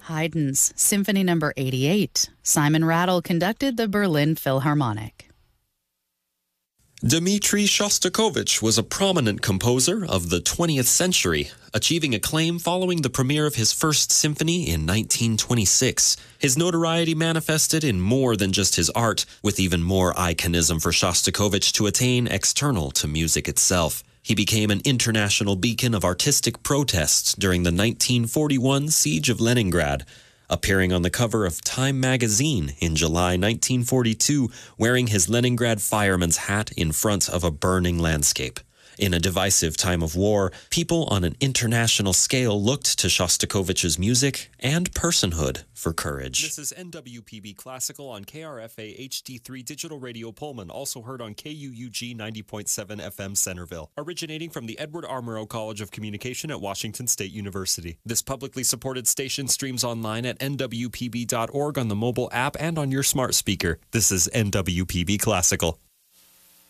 Haydn's Symphony No. 88. Simon Rattle conducted the Berlin Philharmonic. Dmitri Shostakovich was a prominent composer of the 20th century, achieving acclaim following the premiere of his first symphony in 1926. His notoriety manifested in more than just his art, with even more iconism for Shostakovich to attain external to music itself. He became an international beacon of artistic protests during the 1941 Siege of Leningrad, appearing on the cover of Time magazine in July 1942, wearing his Leningrad fireman's hat in front of a burning landscape. In a divisive time of war, people on an international scale looked to Shostakovich's music and personhood for courage. This is NWPB Classical on KRFA HD3 Digital Radio Pullman, also heard on KUUG 90.7 FM Centerville, originating from the Edward R. Murrow College of Communication at Washington State University. This publicly supported station streams online at nwpb.org on the mobile app and on your smart speaker. This is NWPB Classical.